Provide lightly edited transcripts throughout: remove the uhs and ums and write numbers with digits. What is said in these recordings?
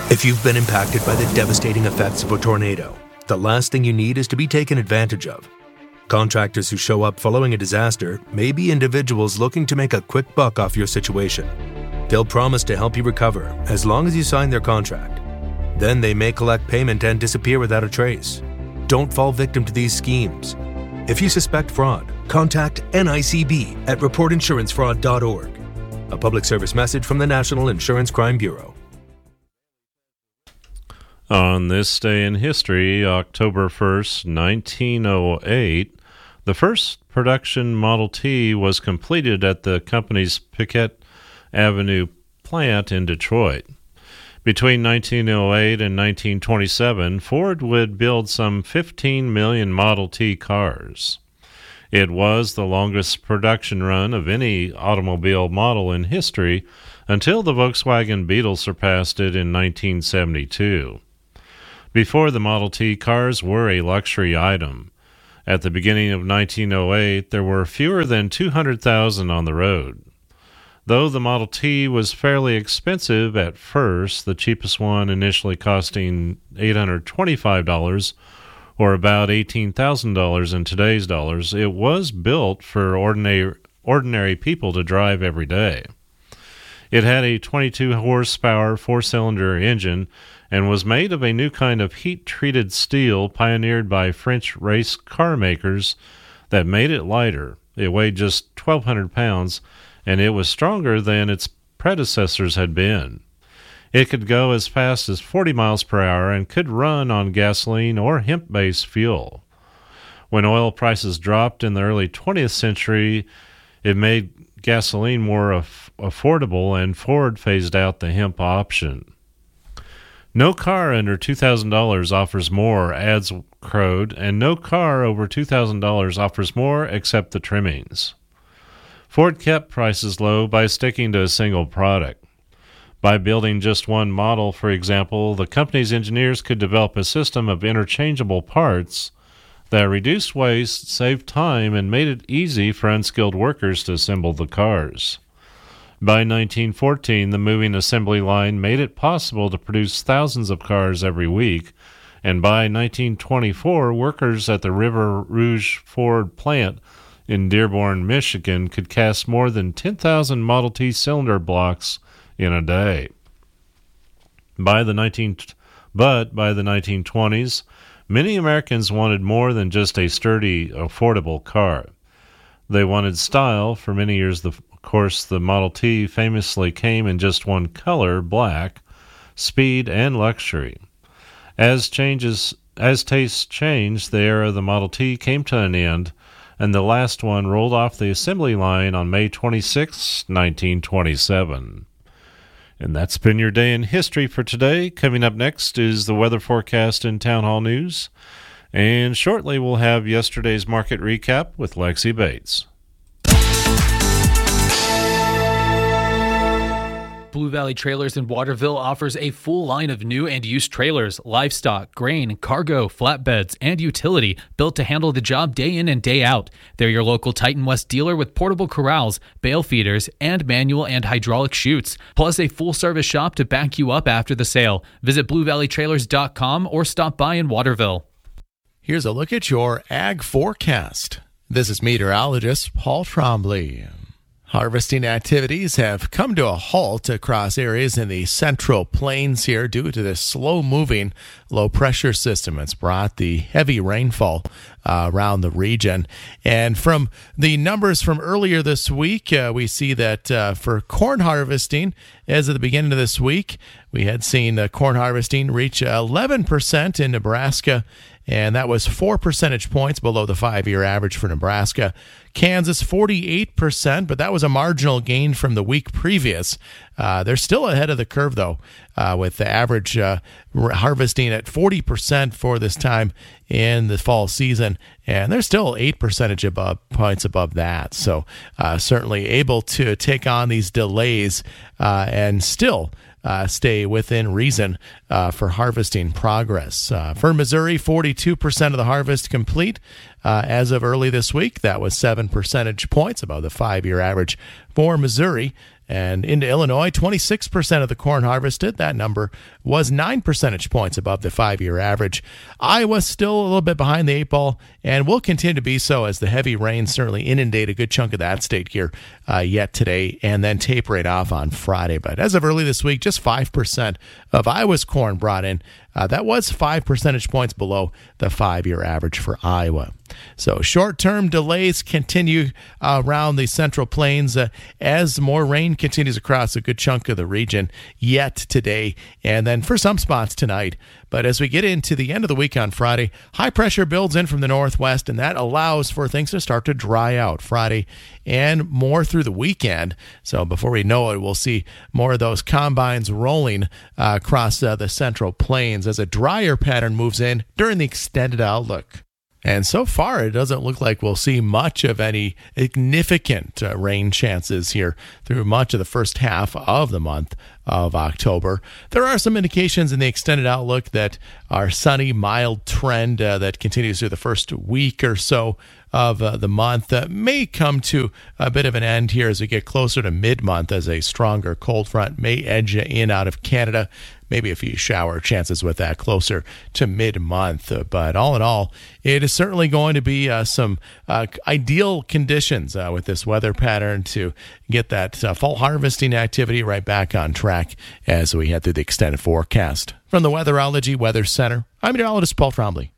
If you've been impacted by the devastating effects of a tornado, the last thing you need is to be taken advantage of. Contractors who show up following a disaster may be individuals looking to make a quick buck off your situation. They'll promise to help you recover as long as you sign their contract. Then they may collect payment and disappear without a trace. Don't fall victim to these schemes. If you suspect fraud, contact NICB at reportinsurancefraud.org. A public service message from the National Insurance Crime Bureau. On this day in history, October 1st, 1908, the first production Model T was completed at the company's Piquette Avenue plant in Detroit. Between 1908 and 1927, Ford would build some 15 million Model T cars. It was the longest production run of any automobile model in history until the Volkswagen Beetle surpassed it in 1972. Before, the Model T cars were a luxury item. At the beginning of 1908, there were fewer than 200,000 on the road. Though the Model T was fairly expensive at first, the cheapest one initially costing $825, or about $18,000 in today's dollars, it was built for ordinary people to drive every day. It had a 22-horsepower four-cylinder engine and was made of a new kind of heat-treated steel pioneered by French race car makers that made it lighter. It weighed just 1,200 pounds, and it was stronger than its predecessors had been. It could go as fast as 40 miles per hour and could run on gasoline or hemp-based fuel. When oil prices dropped in the early 20th century, it made gasoline more affordable, and Ford phased out the hemp option. No car under $2,000 offers more, adds crowed, and no car over $2,000 offers more except the trimmings. Ford kept prices low by sticking to a single product. By building just one model, for example, the company's engineers could develop a system of interchangeable parts that reduced waste, saved time, and made it easy for unskilled workers to assemble the cars. By 1914, the moving assembly line made it possible to produce thousands of cars every week, and by 1924, workers at the River Rouge Ford plant in Dearborn, Michigan, could cast more than 10,000 Model T cylinder blocks in a day. By the 1920s, many Americans wanted more than just a sturdy, affordable car. They wanted style. For many years, of course, the Model T famously came in just one color, black, speed, and luxury. As tastes changed, the era of the Model T came to an end, and the last one rolled off the assembly line on May 26, 1927. And that's been your day in history for today. Coming up next is the weather forecast and Town Hall News. And shortly we'll have yesterday's market recap with Lexi Bates. Blue Valley Trailers in Waterville offers a full line of new and used trailers, livestock, grain, cargo, flatbeds, and utility built to handle the job day in and day out. They're your local Titan West dealer with portable corrals, bale feeders, and manual and hydraulic chutes, plus a full-service shop to back you up after the sale. Visit BlueValleyTrailers.com or stop by in Waterville. Here's a look at your ag forecast. This is meteorologist Paul Trombley. Harvesting activities have come to a halt across areas in the Central Plains here due to this slow-moving low-pressure system. It's brought the heavy rainfall around the region. And from the numbers from earlier this week, we see that for corn harvesting, as of the beginning of this week, we had seen corn harvesting reach 11% in Nebraska, and that was 4 percentage points below the 5-year average for Nebraska. Kansas, 48%, but that was a marginal gain from the week previous. They're still ahead of the curve, though, with the average harvesting at 40% for this time in the fall season, and they're still 8 percentage points above that. So certainly able to take on these delays and still stay within reason for harvesting progress. For Missouri, 42% of the harvest complete as of early this week. That was 7 percentage points above the 5-year average for Missouri. And into Illinois, 26% of the corn harvested. That number was 9 percentage points above the 5-year average. Iowa still a little bit behind the 8 ball and will continue to be so as the heavy rain certainly inundate a good chunk of that state here yet today and then taper it off on Friday. But as of early this week, just 5% of Iowa's corn brought in. That was 5 percentage points below the 5-year average for Iowa. So short-term delays continue around the Central Plains as more rain continues across a good chunk of the region yet today and then for some spots tonight. But as we get into the end of the week on Friday, high pressure builds in from the northwest, and that allows for things to start to dry out Friday and more through the weekend. So before we know it, we'll see more of those combines rolling across the Central Plains as a drier pattern moves in during the extended outlook. And so far, it doesn't look like we'll see much of any significant rain chances here through much of the first half of the month of October. There are some indications in the extended outlook that our sunny, mild trend that continues through the first week or so of the month may come to a bit of an end here as we get closer to mid-month as a stronger cold front may edge in out of Canada. Maybe a few shower chances with that closer to mid-month. But all in all, it is certainly going to be some ideal conditions with this weather pattern to get that fall harvesting activity right back on track as we head through the extended forecast. From the Weatherology Weather Center, I'm meteorologist Paul Trombley.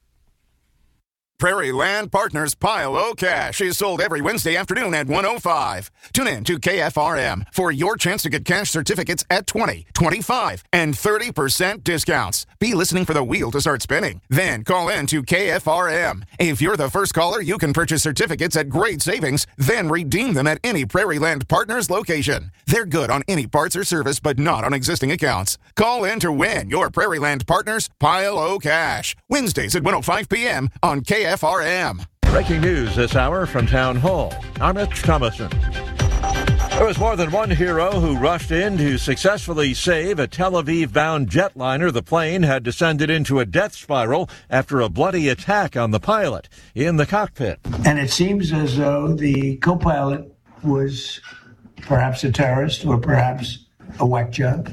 Prairie Land Partners Pile O Cash is sold every Wednesday afternoon at 1:05. Tune in to KFRM for your chance to get cash certificates at 20, 25, and 30% discounts. Be listening for the wheel to start spinning. Then call in to KFRM. If you're the first caller, you can purchase certificates at great savings, then redeem them at any Prairie Land Partners location. They're good on any parts or service, but not on existing accounts. Call in to win your Prairie Land Partners Pile O Cash. Wednesdays at 1:05 p.m. on KFRM. Breaking news this hour from Town Hall. I'm Rich Thomason. There was more than one hero who rushed in to successfully save a Tel Aviv-bound jetliner. The plane had descended into a death spiral after a bloody attack on the pilot in the cockpit. And it seems as though the co-pilot was perhaps a terrorist or perhaps a whack job.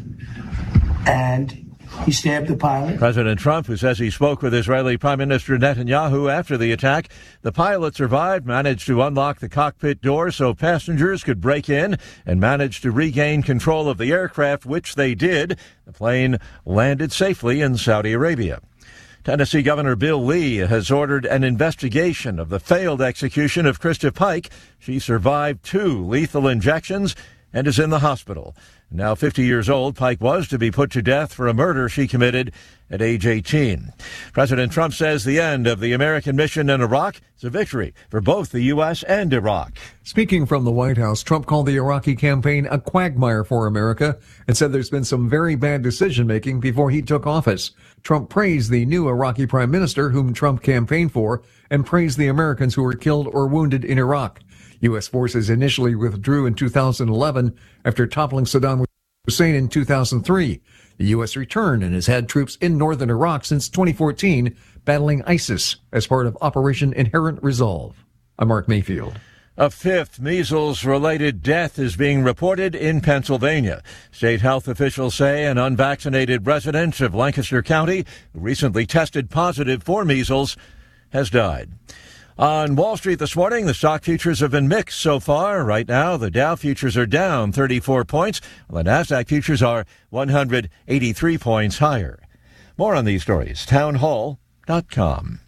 And he stabbed the pilot. President Trump, who says he spoke with Israeli Prime Minister Netanyahu after the attack. The pilot survived, managed to unlock the cockpit door so passengers could break in, and managed to regain control of the aircraft, which they did. The plane landed safely in Saudi Arabia. Tennessee Governor Bill Lee has ordered an investigation of the failed execution of Krista Pike. She survived 2 lethal injections and is in the hospital. Now 50 years old, Pike was to be put to death for a murder she committed at age 18. President Trump says the end of the American mission in Iraq is a victory for both the U.S. and Iraq. Speaking from the White House, Trump called the Iraqi campaign a quagmire for America and said there's been some very bad decision-making before he took office. Trump praised the new Iraqi prime minister, whom Trump campaigned for, and praised the Americans who were killed or wounded in Iraq. U.S. forces initially withdrew in 2011 after toppling Saddam Hussein in 2003. The U.S. returned and has had troops in northern Iraq since 2014, battling ISIS as part of Operation Inherent Resolve. I'm Mark Mayfield. A 5th measles-related death is being reported in Pennsylvania. State health officials say an unvaccinated resident of Lancaster County who recently tested positive for measles has died. On Wall Street this morning, the stock futures have been mixed so far. Right now, the Dow futures are down 34 points, while the NASDAQ futures are 183 points higher. More on these stories, townhall.com.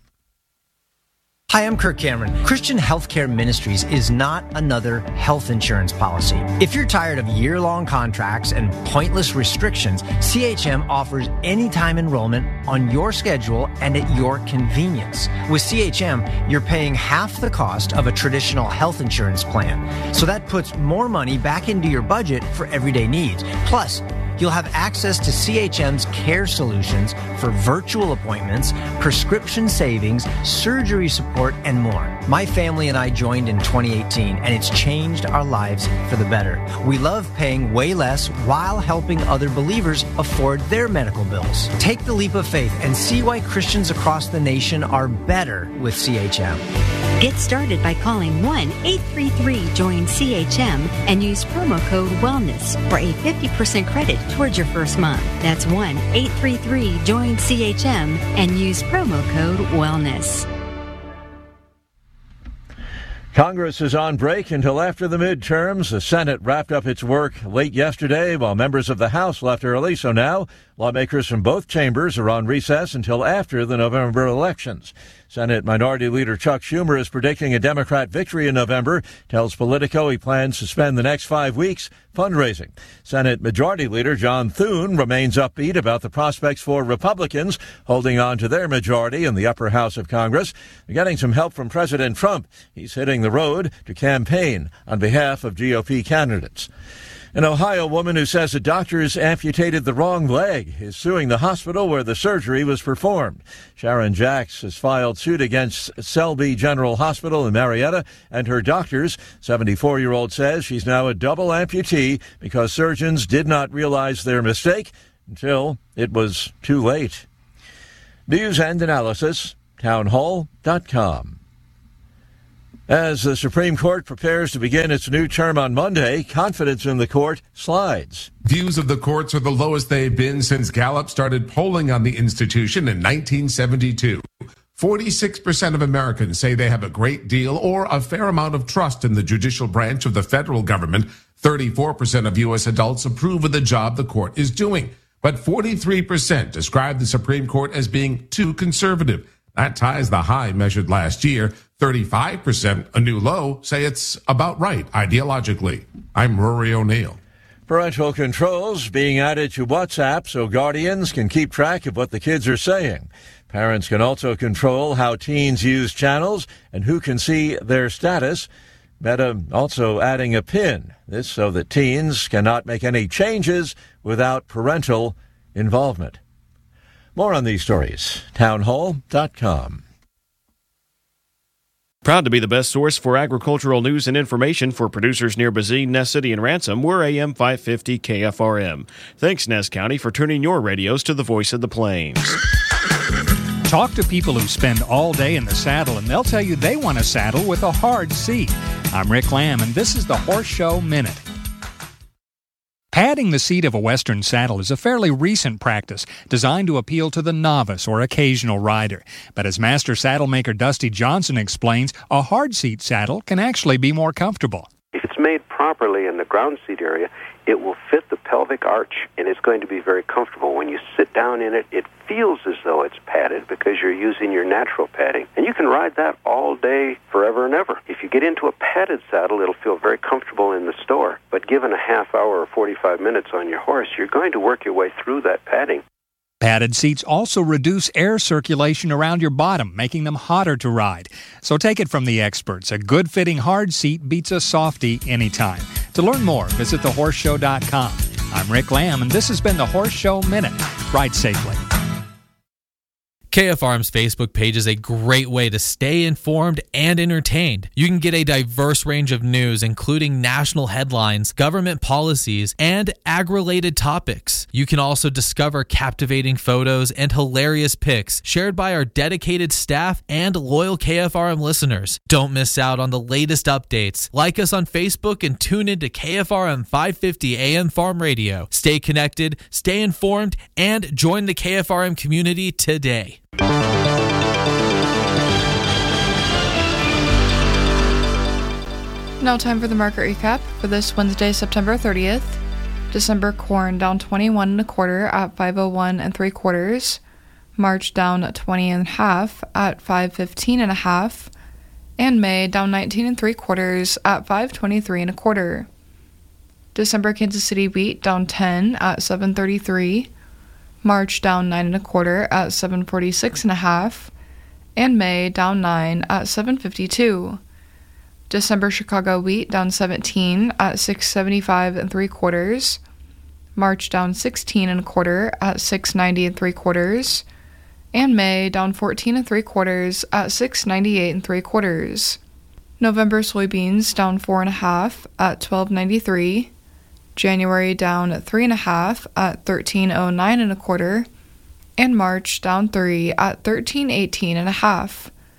Hi, I'm Kirk Cameron. Christian Healthcare Ministries is not another health insurance policy. If you're tired of year-long contracts and pointless restrictions, CHM offers anytime enrollment on your schedule and at your convenience. With CHM, you're paying half the cost of a traditional health insurance plan. So that puts more money back into your budget for everyday needs. Plus, you'll have access to CHM's care solutions for virtual appointments, prescription savings, surgery support, and more. My family and I joined in 2018, and it's changed our lives for the better. We love paying way less while helping other believers afford their medical bills. Take the leap of faith and see why Christians across the nation are better with CHM. Get started by calling 1-833-JOIN-CHM and use promo code WELLNESS for a 50% credit towards your first month. That's 1-833-JOIN-CHM and use promo code WELLNESS. Congress is on break until after the midterms. The Senate wrapped up its work late yesterday while members of the House left early. So now lawmakers from both chambers are on recess until after the November elections. Senate Minority Leader Chuck Schumer is predicting a Democrat victory in November, tells Politico he plans to spend the next 5 weeks fundraising. Senate Majority Leader John Thune remains upbeat about the prospects for Republicans holding on to their majority in the upper house of Congress. They're getting some help from President Trump. He's hitting the road to campaign on behalf of GOP candidates. An Ohio woman who says the doctors amputated the wrong leg is suing the hospital where the surgery was performed. Sharon Jacks has filed suit against Selby General Hospital in Marietta and her doctors. 74-year-old says she's now a double amputee because surgeons did not realize their mistake until it was too late. News and analysis, townhall.com. As the Supreme Court prepares to begin its new term on Monday, confidence in the court slides. Views of the courts are the lowest they've been since Gallup started polling on the institution in 1972. 46% of Americans say they have a great deal or a fair amount of trust in the judicial branch of the federal government. 34% of U.S. adults approve of the job the court is doing. But 43% describe the Supreme Court as being too conservative. That ties the high measured last year. 35%, a new low, say it's about right ideologically. I'm Rory O'Neill. Parental controls being added to WhatsApp so guardians can keep track of what the kids are saying. Parents can also control how teens use channels and who can see their status. Meta also adding a PIN, this so that teens cannot make any changes without parental involvement. More on these stories, townhall.com. Proud to be the best source for agricultural news and information for producers near Bazine, Ness City, and Ransom. We're AM 550 KFRM. Thanks, Ness County, for tuning your radios to the voice of the plains. Talk to people who spend all day in the saddle, and they'll tell you they want a saddle with a hard seat. I'm Rick Lamb, and this is the Horse Show Minute. Padding the seat of a Western saddle is a fairly recent practice designed to appeal to the novice or occasional rider. But as master saddle maker Dusty Johnson explains, a hard seat saddle can actually be more comfortable. If it's made properly in the ground seat area, it will fit the pelvic arch, and it's going to be very comfortable. When you sit down in it, it feels as though it's padded because you're using your natural padding. And you can ride that all day, forever and ever. If you get into a padded saddle, it'll feel very comfortable in the store. But given a half hour or 45 minutes on your horse, you're going to work your way through that padding. Padded seats also reduce air circulation around your bottom, making them hotter to ride. So take it from the experts. A good-fitting hard seat beats a softie anytime. To learn more, visit thehorseshow.com. I'm Rick Lamb, and this has been the Horse Show Minute. Ride safely. KFRM's Facebook page is a great way to stay informed and entertained. You can get a diverse range of news, including national headlines, government policies, and ag-related topics. You can also discover captivating photos and hilarious pics shared by our dedicated staff and loyal KFRM listeners. Don't miss out on the latest updates. Like us on Facebook and tune into KFRM 550 AM Farm Radio. Stay connected, stay informed, and join the KFRM community today. Now time for the market recap for this Wednesday, September 30th. December corn down 21 1/4 at 501 3/4. March down 20 1/2 at 515 1/2. And May down 19 3/4 at 523 1/4. December Kansas City wheat down 10 at 733. March down 9 1/4 at 746 1/2, and May down 9 at 752. December Chicago wheat down 17 at 675 3/4. March down 16 1/4 at 690 3/4, and May down 14 3/4 at 698 3/4. November soybeans down 4 1/2 at 1293. January down 3 1/2 at 1309 1/4, and March down 3 at 1318 1/2.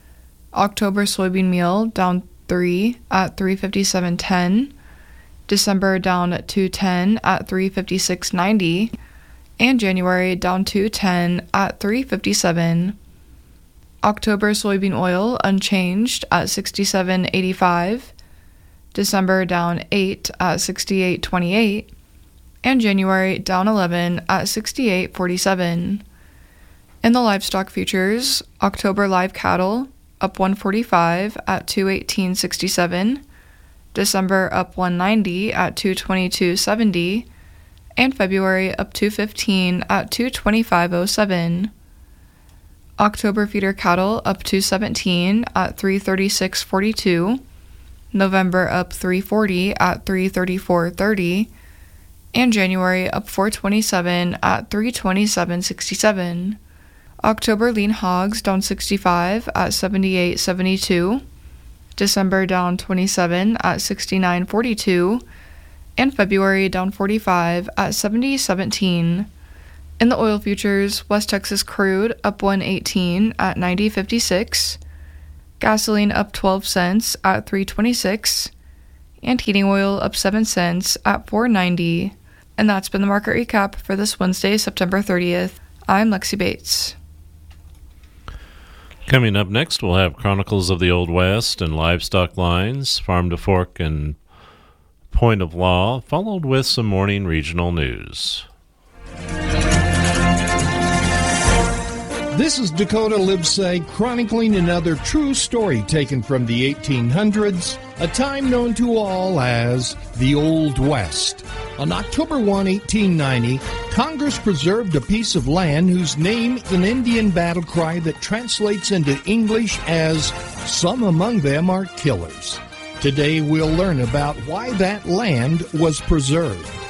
October soybean meal down 3 at $357.10. December down at $2.10 at $356.90. And January down $2.10 at $357. October soybean oil unchanged at $67.85. December down 8 at $68.28. And January down 11 at $68.47. In the livestock futures, October live cattle up 145 at $218.67. December up 190 at $222.70. And February up 215 at $225.07. October feeder cattle up 217 at $336.42. November up 340 at $334.30. And January up 427 at $327.67. October lean hogs down 65 at $78.72. December down 27 at $69.42. And February down 45 at $70.17. In the oil futures, West Texas crude up 118 at $90.56. Gasoline up 12 cents at $3.26. And heating oil up 7 cents at $4.90. And that's been the market recap for this Wednesday, September 30th. I'm Lexi Bates. Coming up next, we'll have Chronicles of the Old West and Livestock Lines, Farm to Fork and Point of Law, followed with some morning regional news. This is Dakota Livesay chronicling another true story taken from the 1800s, a time known to all as the Old West. On October 1, 1890, Congress preserved a piece of land whose name is an Indian battle cry that translates into English as "Some among them are killers." Today we'll learn about why that land was preserved.